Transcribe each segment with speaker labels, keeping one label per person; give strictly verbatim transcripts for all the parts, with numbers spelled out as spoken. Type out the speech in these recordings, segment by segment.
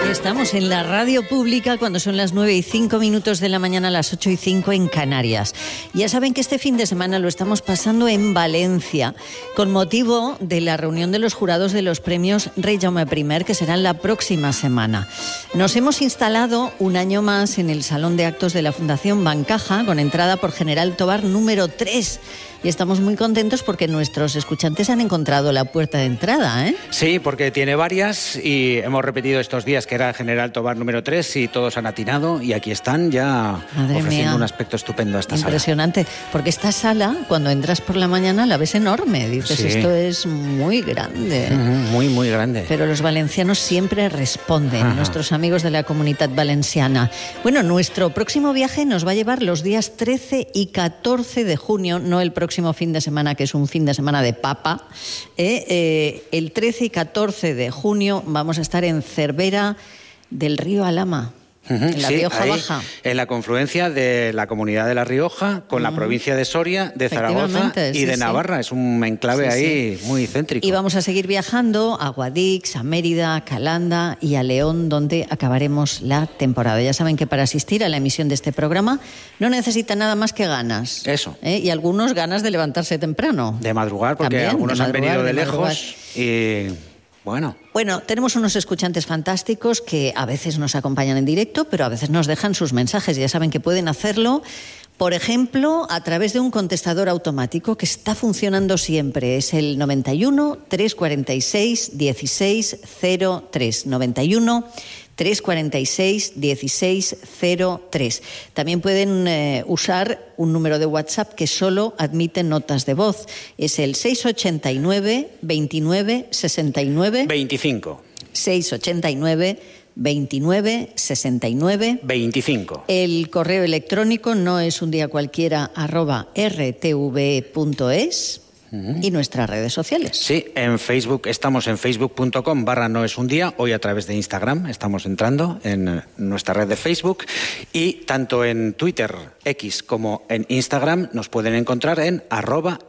Speaker 1: Estamos en la radio pública cuando son las nueve y cinco minutos de la mañana, las ocho y cinco en Canarias. Ya saben que este fin de semana lo estamos pasando en Valencia con motivo de la reunión de los jurados de los premios Rey Jaume primero, que serán la próxima semana. Nos hemos instalado un año más en el Salón de Actos de la Fundación Bancaja con entrada por General Tobar número tres. Y estamos muy contentos porque nuestros escuchantes han encontrado la puerta de entrada, ¿eh?
Speaker 2: Sí, porque tiene varias y hemos repetido estos días que era General Tobar número tres y todos han atinado y aquí están ya Madre ofreciendo mía. un aspecto estupendo a esta
Speaker 1: Impresionante,
Speaker 2: sala.
Speaker 1: porque esta sala, cuando entras por la mañana, la ves enorme. Dices, sí. Esto es muy grande.
Speaker 2: Uh-huh, muy, muy grande.
Speaker 1: Pero los valencianos siempre responden, uh-huh. nuestros amigos de la Comunitat Valenciana. Bueno, nuestro próximo viaje nos va a llevar los días trece y catorce de junio, no el próximo próximo fin de semana, que es un fin de semana de papa. Eh, eh, el trece y catorce de junio vamos a estar en Cervera del Río Alhama. Uh-huh, en la
Speaker 2: sí,
Speaker 1: Rioja
Speaker 2: ahí,
Speaker 1: Baja.
Speaker 2: En la confluencia de la comunidad de La Rioja con uh-huh. la provincia de Soria, de Zaragoza y
Speaker 1: sí,
Speaker 2: de
Speaker 1: sí.
Speaker 2: Navarra. Es un enclave sí, ahí sí. muy céntrico.
Speaker 1: Y vamos a seguir viajando a Guadix, a Mérida, a Calanda y a León, donde acabaremos la temporada. Ya saben que para asistir a la emisión de este programa no necesita nada más que ganas.
Speaker 2: Eso.
Speaker 1: ¿Eh? Y algunos ganas de levantarse temprano.
Speaker 2: De madrugar, porque
Speaker 1: También,
Speaker 2: algunos
Speaker 1: de
Speaker 2: han venido de,
Speaker 1: de
Speaker 2: lejos y... Bueno.
Speaker 1: Bueno, tenemos unos escuchantes fantásticos que a veces nos acompañan en directo, pero a veces nos dejan sus mensajes. Ya saben que pueden hacerlo, por ejemplo, a través de un contestador automático que está funcionando siempre. Es el noventa y uno, trescientos cuarenta y seis, dieciséis cero tres. noventa y uno, trescientos cuarenta y seis, dieciséis cero tres. También pueden eh, usar un número de WhatsApp que solo admite notas de voz. Es el seiscientos ochenta y nueve, veintinueve, sesenta y nueve...
Speaker 2: veinticinco.
Speaker 1: seiscientos ochenta y nueve, veintinueve, sesenta y nueve...
Speaker 2: veinticinco.
Speaker 1: El correo electrónico no es un día cualquiera arroba r t v punto es. Uh-huh. Y nuestras redes sociales.
Speaker 2: Sí, en Facebook estamos en facebook punto com barra no es un día, hoy a través de Instagram estamos entrando en nuestra red de Facebook y tanto en Twitter, X como en Instagram nos pueden encontrar en arroba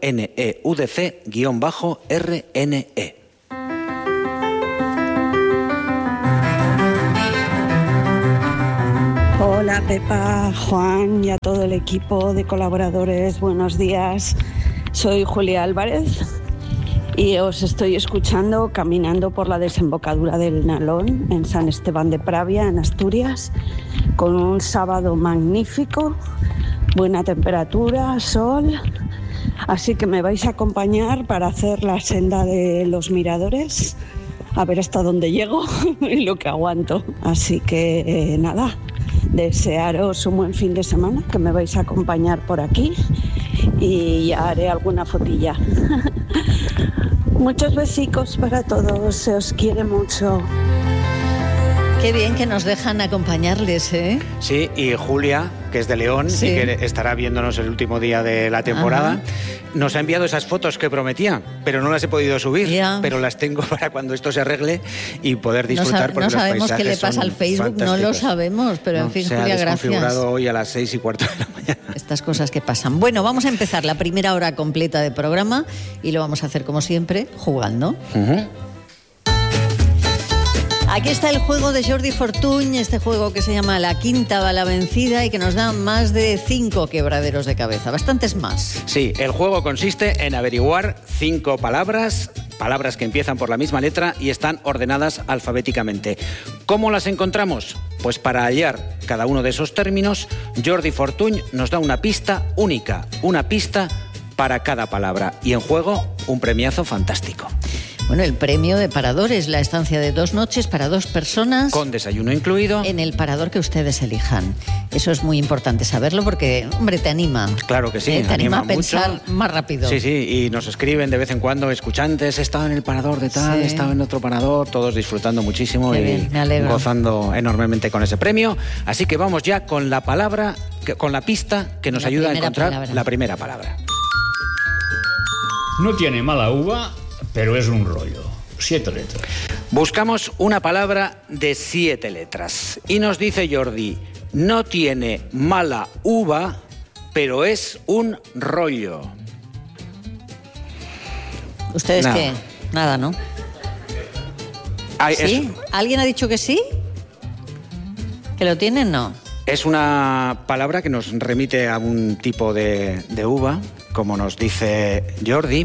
Speaker 2: neudc guión bajo rne.
Speaker 3: Hola Pepa, Juan y a todo el equipo de colaboradores, buenos días. Soy Julia Álvarez y os estoy escuchando caminando por la desembocadura del Nalón en San Esteban de Pravia, en Asturias, con un sábado magnífico, buena temperatura, sol, así que me vais a acompañar para hacer la senda de los miradores, a ver hasta dónde llego y lo que aguanto. Así que eh, nada, desearos un buen fin de semana, que me vais a acompañar por aquí y ya haré alguna fotilla. Muchos besicos para todos, se os quiere mucho.
Speaker 1: Qué bien que nos dejan acompañarles, ¿eh?
Speaker 2: Sí, y Julia, que es de León sí. y que estará viéndonos el último día de la temporada, Ajá. nos ha enviado esas fotos que prometía, pero no las he podido subir, ya. pero las tengo para cuando esto se arregle y poder disfrutar.
Speaker 1: No, sab- no sabemos qué le pasa al Facebook, no lo sabemos, pero no, en fin,
Speaker 2: se
Speaker 1: Julia,
Speaker 2: ha
Speaker 1: gracias.
Speaker 2: Se ha desconfigurado hoy a las seis y cuarto de la mañana.
Speaker 1: Estas cosas que pasan. Bueno, vamos a empezar la primera hora completa de programa y lo vamos a hacer como siempre, jugando. Uh-huh. Aquí está el juego de Jordi Fortuny, este juego que se llama La Quinta va la vencida y que nos da más de cinco quebraderos de cabeza, bastantes más.
Speaker 2: Sí, el juego consiste en averiguar cinco palabras, palabras que empiezan por la misma letra y están ordenadas alfabéticamente. ¿Cómo las encontramos? Pues para hallar cada uno de esos términos, Jordi Fortuny nos da una pista única, una pista para cada palabra y en juego un premiazo fantástico.
Speaker 1: Bueno, el premio de paradores, la estancia de dos noches para dos personas.
Speaker 2: Con desayuno incluido.
Speaker 1: En el parador que ustedes elijan. Eso es muy importante saberlo porque, hombre, te anima.
Speaker 2: Claro que sí.
Speaker 1: ¿Eh? Te anima,
Speaker 2: anima
Speaker 1: a pensar
Speaker 2: mucho.
Speaker 1: más rápido.
Speaker 2: Sí, sí, y nos escriben de vez en cuando escuchantes, estaba en el parador de tal, sí. estaba en otro parador, todos disfrutando muchísimo Qué y bien, me alegro. Gozando enormemente con ese premio. Así que vamos ya con la palabra, con la pista que nos la ayuda a encontrar palabra. la primera palabra.
Speaker 4: No tiene mala uva, pero es un rollo. Siete letras.
Speaker 2: Buscamos una palabra de siete letras. Y nos dice Jordi, no tiene mala uva, pero es un rollo.
Speaker 1: ¿Ustedes Nada. qué? Nada, ¿no?
Speaker 2: Ay,
Speaker 1: ¿Sí?
Speaker 2: es...
Speaker 1: ¿Alguien ha dicho que sí? ¿Que lo tienen? No.
Speaker 2: Es una palabra que nos remite a un tipo de, de uva, como nos dice Jordi.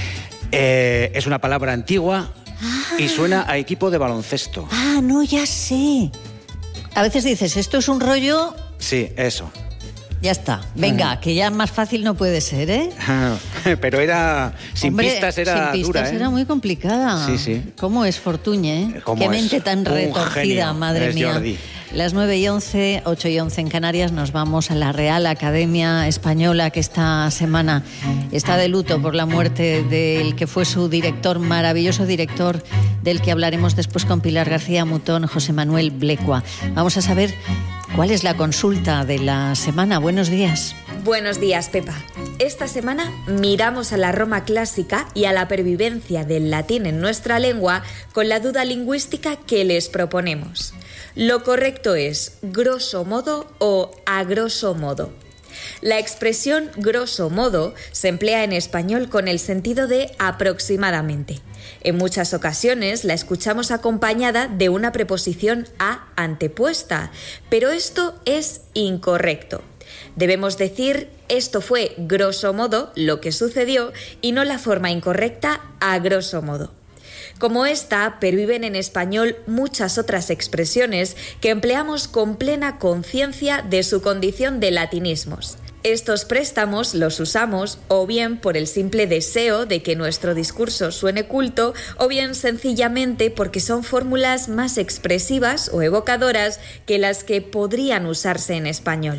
Speaker 2: Eh, es una palabra antigua ah. y suena a equipo de baloncesto.
Speaker 1: Ah, no, ya sé. A veces dices, esto es un rollo...
Speaker 2: Sí, eso.
Speaker 1: Ya está. Venga, que ya más fácil no puede ser, ¿eh?
Speaker 2: Pero era... Sin
Speaker 1: Hombre,
Speaker 2: pistas era
Speaker 1: sin pistas
Speaker 2: dura, ¿eh?
Speaker 1: era muy complicada.
Speaker 2: Sí, sí.
Speaker 1: ¿Cómo es Fortuñe? Qué mente tan retorcida,
Speaker 2: genio,
Speaker 1: madre
Speaker 2: es
Speaker 1: mía.
Speaker 2: Jordi.
Speaker 1: Las nueve y once, ocho y once en Canarias, nos vamos a la Real Academia Española, que esta semana está de luto por la muerte del que fue su director, maravilloso director, del que hablaremos después con Pilar García Mutón, José Manuel Blecua. Vamos a saber cuál es la consulta de la semana. Buenos días.
Speaker 5: Buenos días, Pepa. Esta semana miramos a la Roma clásica y a la pervivencia del latín en nuestra lengua con la duda lingüística que les proponemos. Lo correcto es grosso modo o a grosso modo. La expresión grosso modo se emplea en español con el sentido de aproximadamente. En muchas ocasiones la escuchamos acompañada de una preposición a antepuesta, pero esto es incorrecto. Debemos decir esto fue grosso modo lo que sucedió y no la forma incorrecta a grosso modo. Como esta, perviven en español muchas otras expresiones que empleamos con plena conciencia de su condición de latinismos. Estos préstamos los usamos o bien por el simple deseo de que nuestro discurso suene culto o bien sencillamente porque son fórmulas más expresivas o evocadoras que las que podrían usarse en español.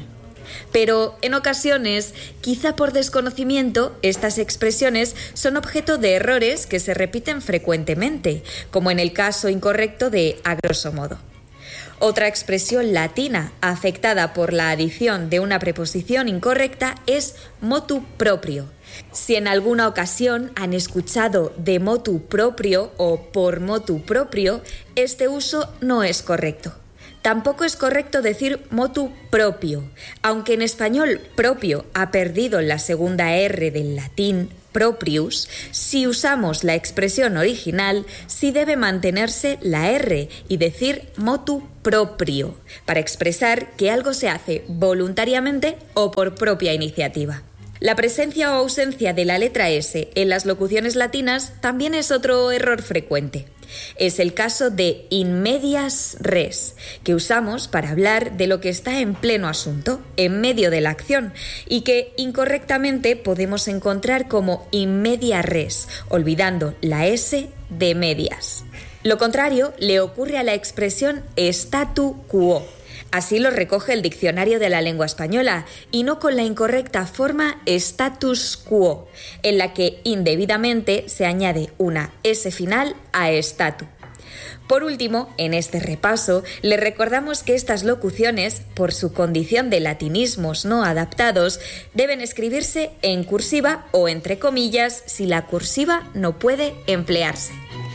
Speaker 5: Pero en ocasiones, quizá por desconocimiento, estas expresiones son objeto de errores que se repiten frecuentemente, como en el caso incorrecto de a grosso modo. Otra expresión latina afectada por la adición de una preposición incorrecta es motu proprio. Si en alguna ocasión han escuchado de motu proprio o por motu proprio, este uso no es correcto. Tampoco es correcto decir motu propio, aunque en español propio ha perdido la segunda R del latín proprius. Si usamos la expresión original, sí debe mantenerse la R y decir motu proprio, para expresar que algo se hace voluntariamente o por propia iniciativa. La presencia o ausencia de la letra S en las locuciones latinas también es otro error frecuente. Es el caso de in medias res, que usamos para hablar de lo que está en pleno asunto, en medio de la acción, y que incorrectamente podemos encontrar como in media res, olvidando la S de medias. Lo contrario le ocurre a la expresión statu quo. Así lo recoge el Diccionario de la Lengua Española, y no con la incorrecta forma status quo, en la que indebidamente se añade una S final a statu. Por último, en este repaso, le recordamos que estas locuciones, por su condición de latinismos no adaptados, deben escribirse en cursiva o entre comillas si la cursiva no puede emplearse.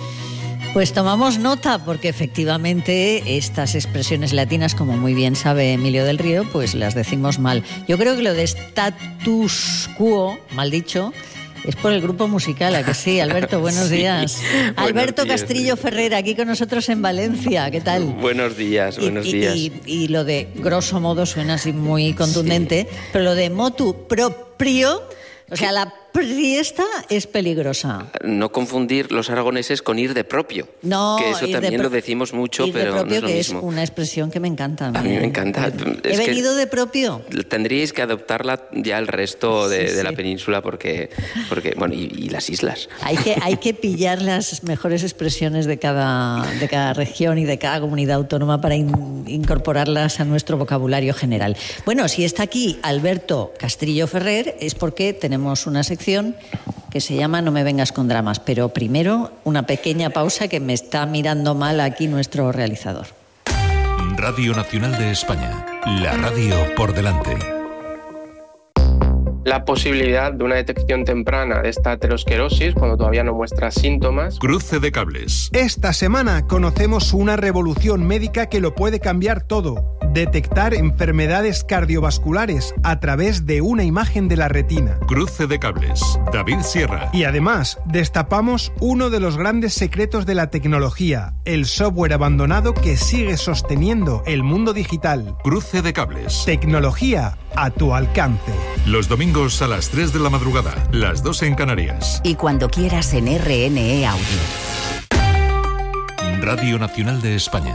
Speaker 1: Pues tomamos nota porque efectivamente estas expresiones latinas, como muy bien sabe Emilio del Río, pues las decimos mal. Yo creo que lo de status quo, mal dicho, es por el grupo musical, ¿a que sí? Alberto, buenos sí, días. Buenos Alberto días, Castrillo sí. Ferrer, aquí con nosotros en Valencia, ¿qué tal?
Speaker 6: Buenos días,
Speaker 1: y,
Speaker 6: buenos
Speaker 1: y,
Speaker 6: días.
Speaker 1: Y, y lo de grosso modo suena así muy contundente, sí. Pero lo de motu proprio, o sea, la priesta es peligrosa.
Speaker 6: No confundir los aragoneses con ir de propio.
Speaker 1: No,
Speaker 6: que eso también
Speaker 1: pro-
Speaker 6: lo decimos mucho,
Speaker 1: ir
Speaker 6: pero
Speaker 1: de propio,
Speaker 6: no es lo
Speaker 1: que
Speaker 6: mismo.
Speaker 1: Es una expresión que me encanta.
Speaker 6: A mí me encanta.
Speaker 1: He
Speaker 6: es
Speaker 1: venido de propio.
Speaker 6: Tendríais que adoptarla ya el resto de, sí, sí. de la península porque, porque bueno, y, y las islas.
Speaker 1: Hay que, hay que pillar las mejores expresiones de cada, de cada región y de cada comunidad autónoma para in, incorporarlas a nuestro vocabulario general. Bueno, si está aquí Alberto Castrillo Ferrer es porque tenemos una sección que se llama No me vengas con dramas, pero primero una pequeña pausa que me está mirando mal aquí nuestro realizador.
Speaker 7: Radio Nacional de España, la radio por delante. la posibilidad de una detección temprana de esta aterosclerosis cuando todavía no muestra síntomas.
Speaker 8: Cruce de cables.
Speaker 9: Esta semana conocemos una revolución médica que lo puede cambiar todo. Detectar enfermedades cardiovasculares a través de una imagen de la retina.
Speaker 8: Cruce de cables. David Sierra.
Speaker 9: Y además, destapamos uno de los grandes secretos de la tecnología, el software abandonado que sigue sosteniendo el mundo digital.
Speaker 8: Cruce de cables.
Speaker 9: Tecnología a tu alcance.
Speaker 8: Los domingos a las tres de la madrugada, las dos en Canarias.
Speaker 10: Y cuando quieras en R N E Audio.
Speaker 8: Radio Nacional de España.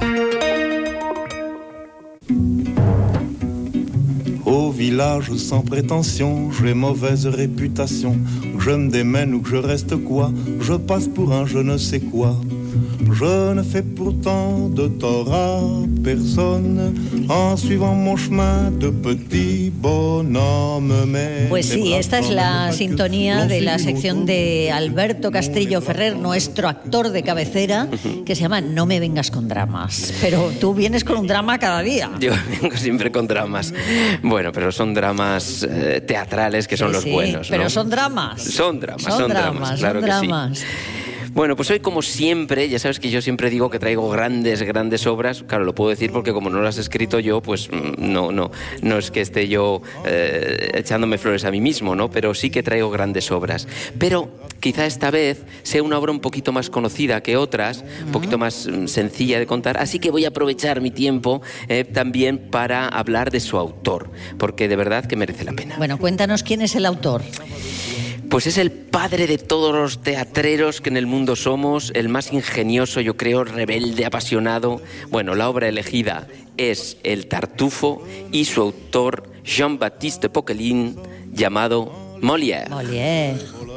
Speaker 11: Au village sans prétention, j'ai mauvaise réputation. Je me démène ou que je reste quoi, je passe pour un je ne sais quoi. Je ne fais pourtant de tort à personne en suivant mon chemin de petit bonhomme.
Speaker 1: Pues sí, esta es la sintonía de la sección de Alberto Castillo Ferrer, nuestro actor de cabecera, que se llama No me vengas con dramas. Pero tú vienes con un drama cada día.
Speaker 6: Yo vengo siempre con dramas. Bueno, pero son dramas eh, teatrales que son
Speaker 1: sí,
Speaker 6: los
Speaker 1: sí,
Speaker 6: buenos, ¿no?
Speaker 1: Pero son dramas.
Speaker 6: Son dramas, son,
Speaker 1: son dramas,
Speaker 6: dramas, claro
Speaker 1: son
Speaker 6: que
Speaker 1: dramas.
Speaker 6: sí. Bueno, pues hoy, como siempre, ya sabes que yo siempre digo que traigo grandes, grandes obras. Claro, lo puedo decir porque como no las he escrito yo, pues no, no, no es que esté yo eh, echándome flores a mí mismo, ¿no? Pero sí que traigo grandes obras. Pero quizá esta vez sea una obra un poquito más conocida que otras, un poquito más sencilla de contar. Así que voy a aprovechar mi tiempo eh, también para hablar de su autor, porque de verdad que merece la pena.
Speaker 1: Bueno, cuéntanos quién es el autor.
Speaker 6: Pues es el padre de todos los teatreros que en el mundo somos, el más ingenioso, yo creo, rebelde, apasionado. Bueno, la obra elegida es El Tartufo y su autor, Jean-Baptiste Poquelin, llamado Molière.
Speaker 1: Molière.